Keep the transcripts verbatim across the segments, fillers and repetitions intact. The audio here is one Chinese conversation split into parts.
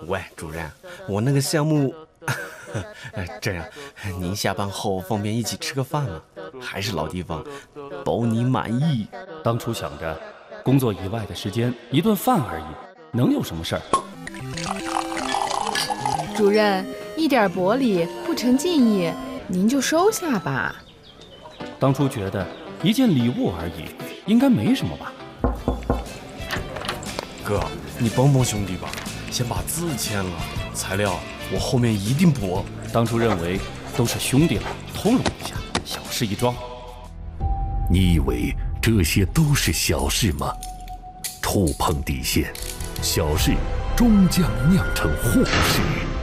喂，主任，我那个项目，这样，您下班后方便一起吃个饭吗？还是老地方，包你满意。 当初想着，工作以外的时间，一顿饭而已，能有什么事儿？ 主任，一点薄礼不成敬意，您就收下吧。 当初觉得一件礼物而已，应该没什么吧。 哥，你帮帮兄弟吧，先把字签了，材料我后面一定补。 当初认为都是兄弟了，通融一下，小事一桩。 你以为这些都是小事吗？触碰底线，小事终将酿成祸事。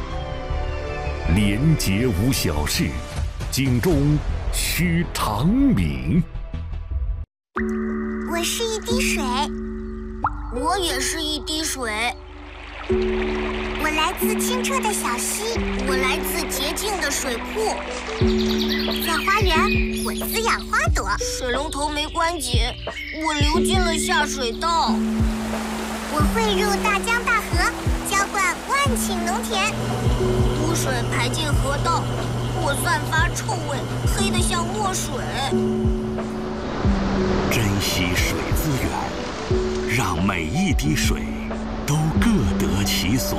廉洁无小事，警钟须长鸣。 我是一滴水， 我也是一滴水。 我来自清澈的小溪， 我来自洁净的水库。 在花园，我滋养花朵。 水龙头没关紧，我流进了下水道。 我汇入大江大河，浇灌万顷农田。 污水排进河道，我散发臭味，黑得像墨水。 珍惜水资源，让每一滴水都各得其所。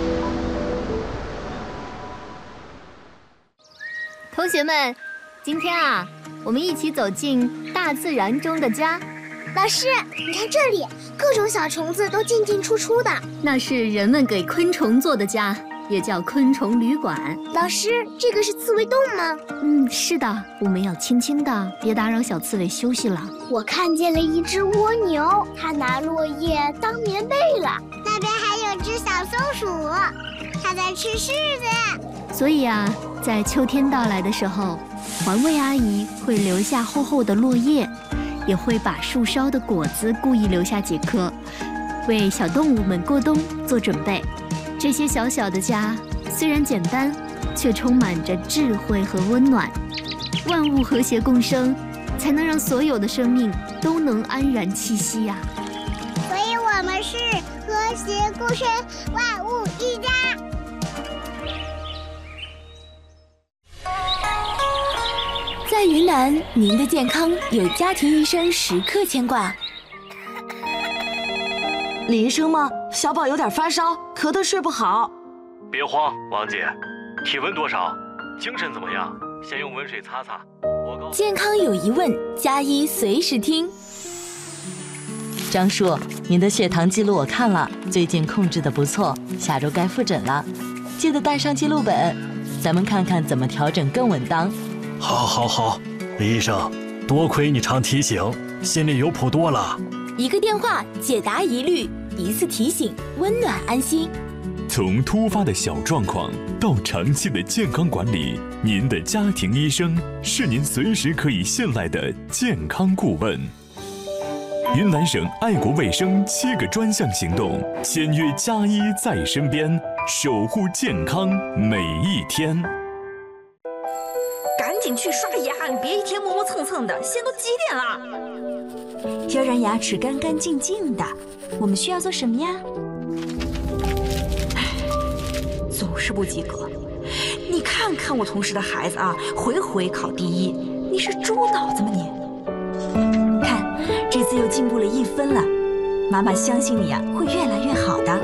同学们，今天啊，我们一起走进大自然中的家。 老师，你看这里，各种小虫子都进进出出的。 那是人们给昆虫做的家，也叫昆虫旅馆。 老师，这个是刺猬洞吗？ 嗯，是的，我们要轻轻的，别打扰小刺猬休息了。 我看见了一只蜗牛，它拿落叶当棉被了。那边还有只小松鼠，它在吃柿子。 所以啊，在秋天到来的时候，环卫阿姨会留下厚厚的落叶，也会把树梢的果子故意留下几颗，为小动物们过冬做准备。这些小小的家虽然简单，却充满着智慧和温暖。万物和谐共生，才能让所有的生命都能安然栖息呀、啊。 所以我们是和谐共生，万物一家。 在云南，您的健康有家庭医生时刻牵挂。 李医生吗？小宝有点发烧，咳得睡不好。 别慌，王姐，体温多少？精神怎么样？先用温水擦擦。我告健康有疑问，加医随时听。 张叔，您的血糖记录我看了，最近控制得不错，下周该复诊了，记得带上记录本，咱们看看怎么调整更稳当。 好，好，好，李医生，多亏你常提醒，心里有谱多了。 一个电话解答疑虑，一次提醒温暖安心。 从突发的小状况到长期的健康管理，您的家庭医生是您随时可以信赖的健康顾问。云南省爱国卫生七个专项行动，签约家医在身边，守护健康每一天。 赶紧去刷牙，你别一天磨磨蹭蹭的，现在都几点了？ 要让牙齿干干净净的，我们需要做什么呀？ 总是不及格。你看看我同事的孩子啊，回回考第一，你是猪脑子吗你？ 看，这次又进步了一分了，妈妈相信你啊，会越来越好的。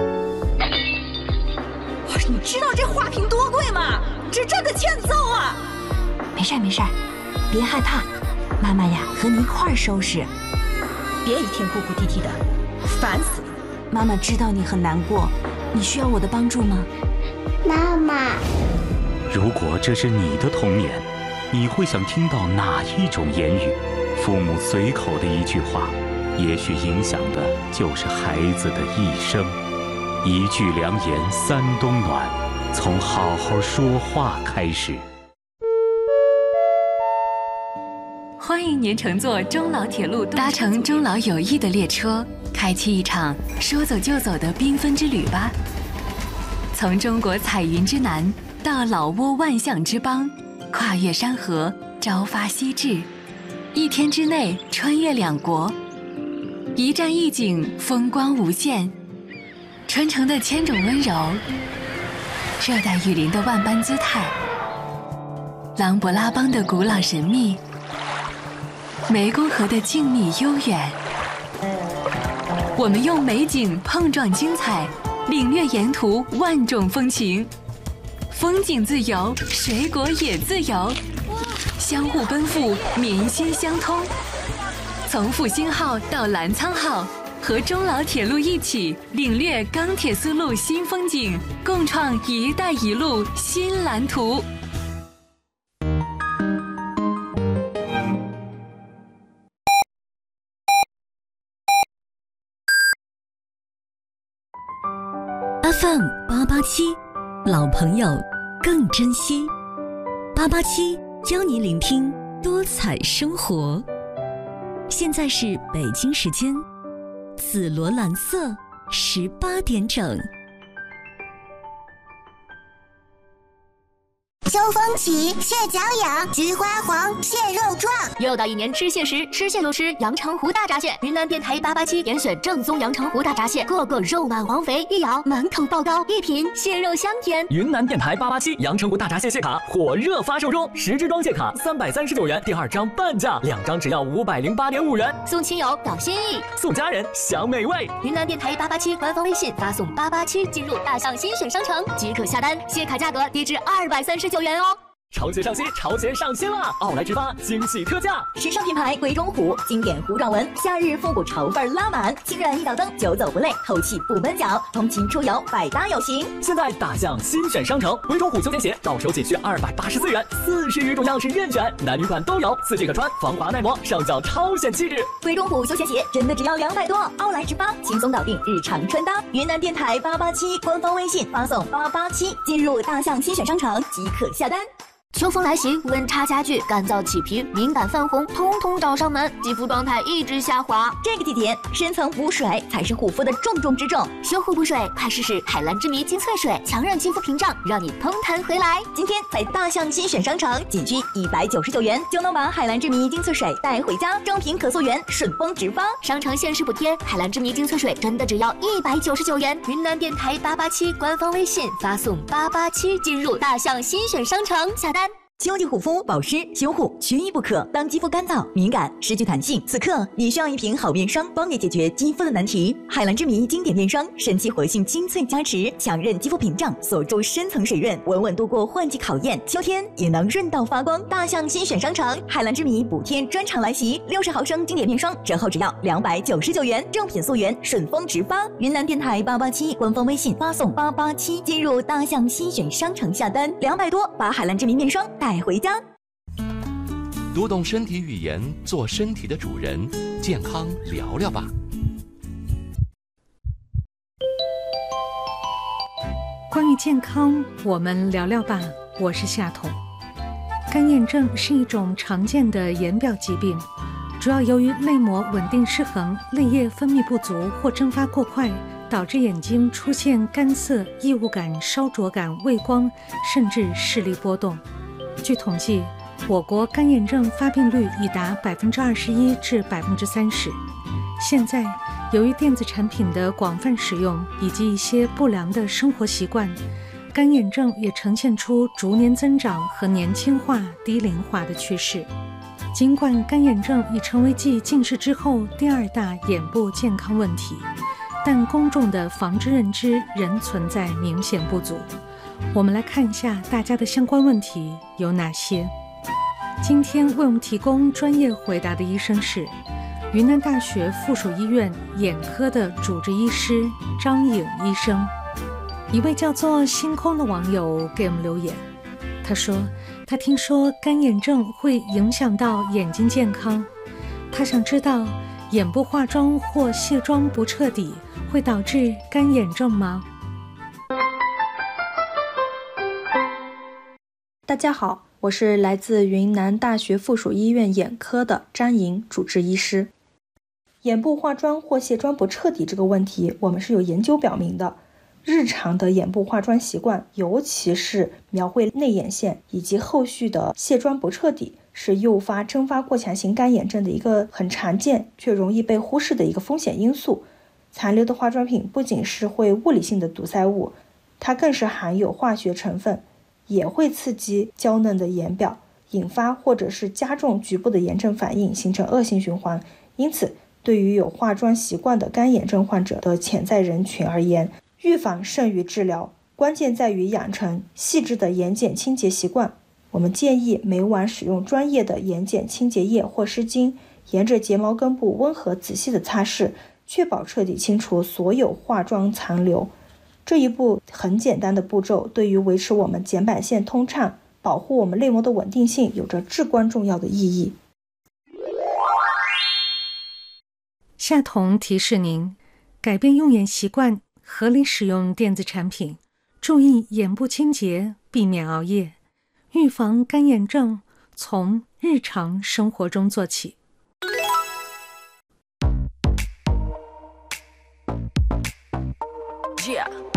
你知道这花瓶多贵吗？只这个欠揍啊！ 没事没事，别害怕，妈妈呀和你一块儿收拾。 别一天哭哭啼啼的，烦死了。 妈妈知道你很难过，你需要我的帮助吗？ 妈妈， 如果这是你的童年，你会想听到哪一种言语？父母随口的一句话，也许影响的就是孩子的一生。一句良言三冬暖，从好好说话开始。 欢迎您乘坐中老铁路，搭乘中老友谊的列车，开启一场说走就走的缤纷之旅吧。从中国彩云之南到老挝万象之邦，跨越山河，朝发夕至，一天之内穿越两国，一站一景，风光无限。 春城的千种温柔，热带雨林的万般姿态，琅勃拉邦的古老神秘，湄公河的静谧悠远。我们用美景碰撞精彩，领略沿途万种风情。风景自由，水果也自由，相互奔赴，民心相通。从复兴号到澜沧号，和中老铁路一起领略钢铁丝路新风景，共创“一带一路”新蓝图。 F M 八八七，老朋友更珍惜。八八七邀你聆听多彩生活。现在是北京时间紫罗兰色十八点整。 秋风起，蟹脚痒，菊花黄，蟹肉壮。 又到一年吃蟹时，吃蟹就吃阳澄湖大闸蟹。云南电台八八七严选正宗阳澄湖大闸蟹，个个肉满黄肥，一咬满口爆膏，一品蟹肉香甜。 云南电台八八七阳澄湖大闸蟹蟹卡火热发售中，十支装蟹卡三百三十九元，第二张半价，两张只要五百零八点五元。 送亲友表心意， 送家人享美味。 云南电台八八七官方微信发送八八七进入大象新选商城即可下单，蟹卡价格低至二百三十九元哦。 潮鞋上新，潮鞋上新啦！奥莱之发惊喜特价， 时尚品牌贵中虎经典糊状纹，夏日复古潮范拉满，轻软一脚蹬，久走不累，透气不闷脚，通勤出游百搭有型。 现在大象新选商城，贵中虎休闲鞋到手仅需二百八十四元，四十余种样式任选，男女款都有，四季可穿，防滑耐磨，上脚超显气质。 贵中虎休闲鞋真的只要两百多，奥莱之发轻松搞定日常穿搭。云南电台八八七官方微信发送八八七进入大象新选商城即可下单。 秋风来袭，温差加剧，干燥起皮，敏感泛红，通通找上门，肌肤状态一直下滑。 这个季节，深层补水才是护肤的重中之重。 修护补水，快试试海蓝之谜精粹水，强韧肌肤屏障，让你通弹回来。 今天在大象新选商城，仅需一百九十九元就能把海蓝之谜精粹水带回家，正品可溯源，顺丰直发。 商城限时补贴，海蓝之谜精粹水真的只要一百九十九元。云南电台八八七官方微信发送八八七进入大象新选商城下单。 秋季护肤保湿修护缺一不可。当肌肤干燥、敏感、失去弹性，此刻你需要一瓶好面霜，帮你解决肌肤的难题。海蓝之谜经典面霜，神奇活性精粹加持，强韧肌肤屏障，锁住深层水润，稳稳度过换季考验。秋天也能润到发光。大象新选商城，海蓝之谜补贴专场来袭，六十毫升经典面霜折后只要两百九十九元，正品溯源，顺丰直发。云南电台八八七官方微信发送八八七进入大象新选商城下单，两百多把海蓝之谜面霜带回家。 读懂身体语言，做身体的主人，健康聊聊吧。 关于健康，我们聊聊吧。我是夏彤。干眼症是一种常见的眼表疾病，主要由于泪膜稳定失衡、泪液分泌不足或蒸发过快，导致眼睛出现干涩、异物感、烧灼感、畏光，甚至视力波动。据统计，我国干眼症发病率已达百分之二十一至百分之三十。现在，由于电子产品的广泛使用以及一些不良的生活习惯，干眼症也呈现出逐年增长和年轻化、低龄化的趋势。尽管干眼症已成为继近视之后第二大眼部健康问题，但公众的防治认知仍存在明显不足。我们来看一下大家的相关问题有哪些。今天为我们提供专业回答的医生是云南大学附属医院眼科的主治医师张颖医生。一位叫做星空的网友给我们留言，他说他听说干眼症会影响到眼睛健康，他想知道眼部化妆或卸妆不彻底会导致干眼症吗？ 大家好，我是来自云南大学附属医院眼科的张颖主治医师。眼部化妆或卸妆不彻底这个问题，我们是有研究表明的。日常的眼部化妆习惯，尤其是描绘内眼线以及后续的卸妆不彻底，是诱发蒸发过强型干眼症的一个很常见却容易被忽视的一个风险因素。 残留的化妆品不仅是会物理性的堵塞物，它更是含有化学成分，也会刺激娇嫩的眼表，引发或者是加重局部的炎症反应，形成恶性循环。因此，对于有化妆习惯的干眼症患者的潜在人群而言，预防胜于治疗，关键在于养成细致的眼睑清洁习惯。我们建议每晚使用专业的眼睑清洁液或湿巾，沿着睫毛根部温和仔细的擦拭，确保彻底清除所有化妆残留。这一步很简单的步骤，对于维持我们睑板腺通畅、保护我们泪膜的稳定性有着至关重要的意义。 夏彤提示您，改变用眼习惯，合理使用电子产品，注意眼部清洁，避免熬夜，预防干眼症，从日常生活中做起。 Yeah.